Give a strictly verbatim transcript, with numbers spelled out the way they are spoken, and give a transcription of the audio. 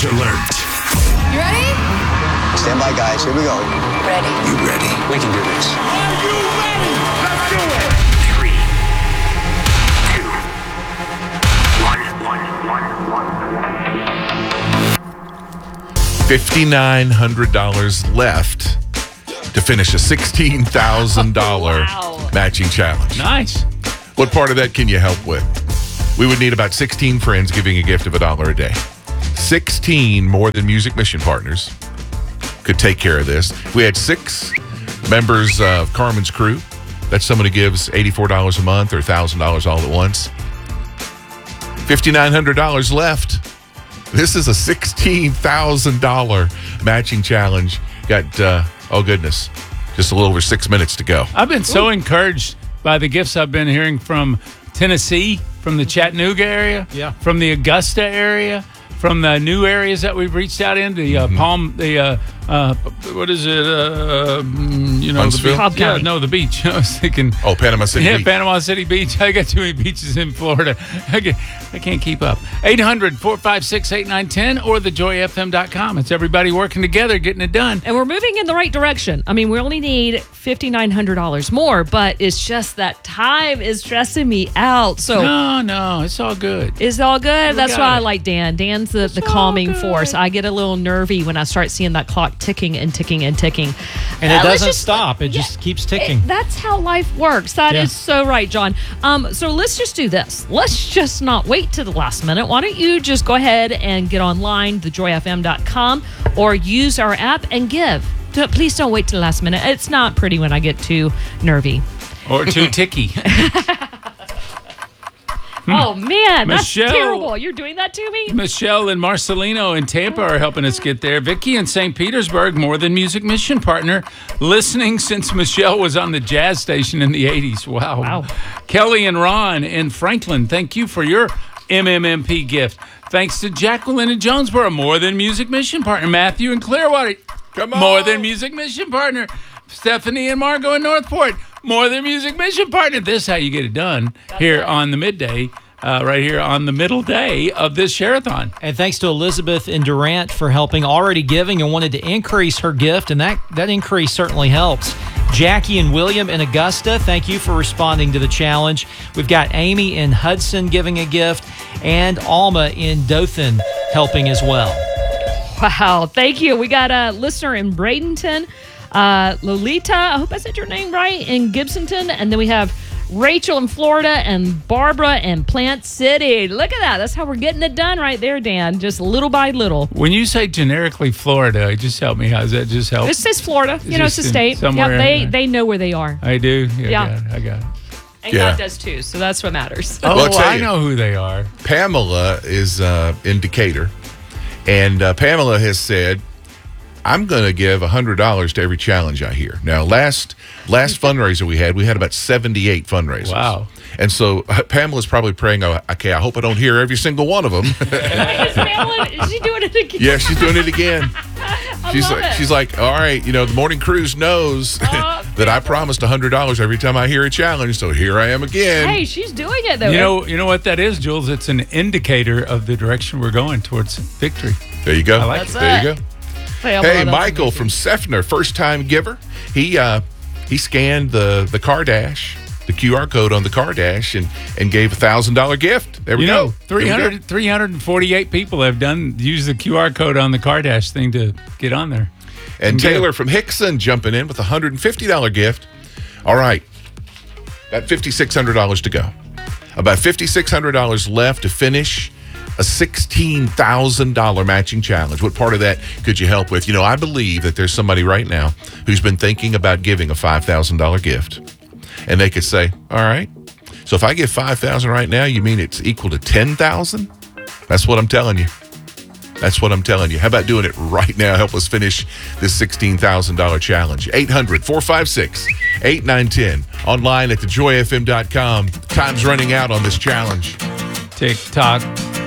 Challenge alert. You ready? Stand by, guys. Here we go. Ready. You ready? We can do this. Are you ready? Let's do it. Three, two, one, one, one, one. fifty-nine hundred dollars left to finish a sixteen thousand dollars Wow. matching challenge. Nice. What part of that can you help with? We would need about sixteen friends giving a gift of a dollar a day. sixteen More Than Music mission partners could take care of this. If we had six members of Carmen's crew, that's someone who gives eighty-four dollars a month or one thousand dollars all at once. fifty-nine hundred dollars left. This is a sixteen thousand dollars matching challenge. Got, uh, oh goodness, just a little over six minutes to go. I've been so encouraged by the gifts I've been hearing from Tennessee, from the Chattanooga area, Yeah. from the Augusta area, from the new areas that we've reached out in, the uh, Palm, the uh, uh, what is it? Uh, mm, you know, Huntsville? the Cobb beach. Yeah, County. no, the beach. I was thinking. Oh, Panama City Yeah, Beach. Panama City Beach. I got too many beaches in Florida. I can't, I can't keep up. eight hundred, four five six, eight nine one zero or the joy f m dot com. It's everybody working together, getting it done. And we're moving in the right direction. I mean, we only need five thousand nine hundred dollars more, but it's just that time is stressing me out. So No, no, it's all good. it's all good. We That's got why it. I like Dan. Dan's the, the all calming good. force. I get a little nervy when I start seeing that clock ticking and ticking and ticking. And Uh, it let's doesn't just- stop. It Yeah, just keeps ticking. it- that's how life works. That is Yeah. so right, John. Um, so let's just do this. Let's just not wait to the last minute. Why don't you just go ahead and get online, the joy f m dot com, or use our app and give. D- Please don't wait to the last minute. It's not pretty when I get too nervy. Or too ticky. Oh, man. That's Michelle. terrible. You're doing that to me? Michelle and Marcelino in Tampa are helping us get there. Vicky in Saint Petersburg, More Than Music mission partner, listening since Michelle was on the jazz station in the eighties. Wow. Wow. Kelly and Ron in Franklin, thank you for your M M M P gift. Thanks to Jacqueline in Jonesboro, More Than Music mission partner. Matthew in Clearwater, Come on. More Than Music mission partner. Stephanie and Margot in Northport, More Than Music mission partner. This is how you get it done here on the midday, uh, right here on the middle day of this Share-a-thon. And thanks to Elizabeth in Durant for helping, already giving, and wanted to increase her gift, and that, that increase certainly helps. Jackie and William in Augusta, thank you for responding to the challenge. We've got Amy in Hudson giving a gift, and Alma in Dothan helping as well. Wow. Thank you. We got a listener in Bradenton, uh, Lolita, I hope I said your name right, in Gibsonton. And then we have Rachel in Florida and Barbara in Plant City. Look at that. That's how we're getting it done right there, Dan. Just little by little. When you say generically Florida, just help me. How does that just help? This says Florida. You know, it's a Just in state. somewhere Yep, they, in- they know where they are. I do. Yeah, Yeah. I got it. I got it. And Yeah. God does too. So that's what matters. Oh, Well, I'll tell I you. know who they are. Pamela is uh, in Decatur, and uh, Pamela has said, I'm going to give one hundred dollars to every challenge I hear. Now, last last fundraiser we had, we had about seventy-eight fundraisers. Wow. And so uh, Pamela's probably praying, oh, okay, I hope I don't hear every single one of them. Is Pamela, is she doing it again? Yeah, she's doing it again. I She's love like, it. she's like, all right, you know, the morning cruise knows Oh, that I promised one hundred dollars every time I hear a challenge, so here I am again. Hey, she's doing it though. You know, you know what that is, Jules? It's an indicator of the direction we're going towards victory. There you go. I like That's there you it. go. Pamela, Hey, that's Michael amazing. from Seffner, first time giver. He uh, he scanned the the car dash, the Q R code on the car dash, and and gave a thousand dollar gift. There we You go. know, There we go. three hundred, three hundred forty-eight people have done use the Q R code on the CarDash thing to get on there. And Good. Taylor from Hickson jumping in with a one hundred fifty dollar gift. All right, got five thousand six hundred dollars to go. About five thousand six hundred dollars left to finish a sixteen thousand dollars matching challenge. What part of that could you help with? You know, I believe that there's somebody right now who's been thinking about giving a five thousand dollars gift. And they could say, all right, so if I give five thousand dollars right now, you mean it's equal to ten thousand dollars? That's what I'm telling you. That's what I'm telling you. How about doing it right now? Help us finish this sixteen thousand dollars challenge. eight hundred, four five six, eight nine one zero. Online at the joy f m dot com. Time's running out on this challenge. Tick tock,